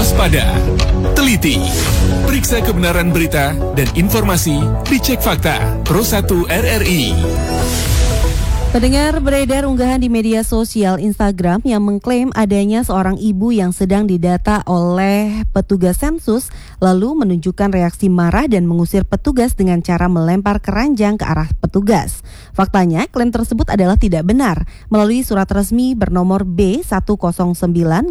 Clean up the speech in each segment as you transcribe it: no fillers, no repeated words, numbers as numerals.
waspada, teliti, periksa kebenaran berita dan informasi di Cek Fakta Pro 1 RRI. Pendengar, beredar unggahan di media sosial Instagram yang mengklaim adanya seorang ibu yang sedang didata oleh petugas sensus, lalu menunjukkan reaksi marah dan mengusir petugas dengan cara melempar keranjang ke arah petugas. Faktanya, klaim tersebut adalah tidak benar. Melalui surat resmi bernomor B109-02500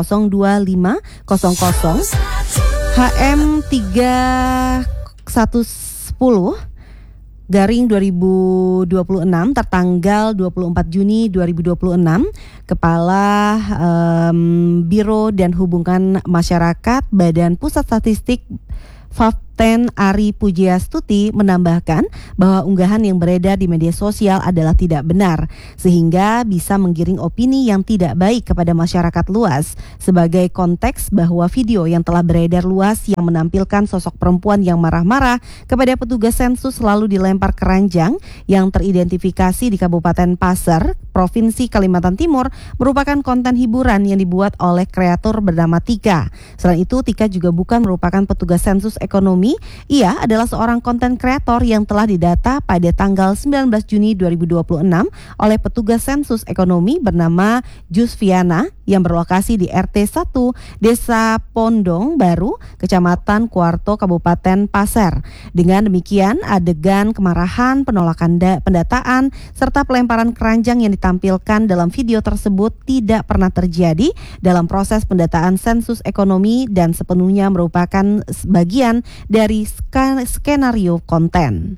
HM3110 Garing 2026 tertanggal 24 Juni 2026, Kepala Biro dan Hubungan Masyarakat Badan Pusat Statistik Faften Ari Pujiastuti menambahkan bahwa unggahan yang beredar di media sosial adalah tidak benar, sehingga bisa menggiring opini yang tidak baik kepada masyarakat luas. Sebagai konteks bahwa video yang telah beredar luas yang menampilkan sosok perempuan yang marah-marah kepada petugas sensus lalu dilempar keranjang yang teridentifikasi di Kabupaten Pasir, Provinsi Kalimantan Timur, merupakan konten hiburan yang dibuat oleh kreator bernama Tika. Selain itu, Tika juga bukan merupakan petugas sensus ekonomi. Ia adalah seorang konten kreator yang telah didata pada tanggal 19 Juni 2026 oleh petugas sensus ekonomi bernama Jusviana yang berlokasi di RT 1 Desa Pondong Baru, Kecamatan Kuarto, Kabupaten Pasir. Dengan demikian, adegan kemarahan, penolakan pendataan, serta pelemparan keranjang yang ditampilkan dalam video tersebut tidak pernah terjadi dalam proses pendataan sensus ekonomi dan sepenuhnya merupakan bagian dari skenario konten.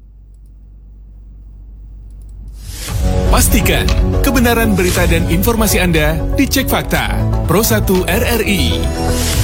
Pastikan kebenaran berita dan informasi Anda di Cek Fakta Pro 1 RRI.